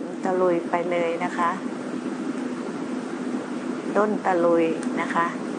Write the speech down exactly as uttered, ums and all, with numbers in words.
ตะลุยไปเลยนะคะต้นตะลุยนะคะ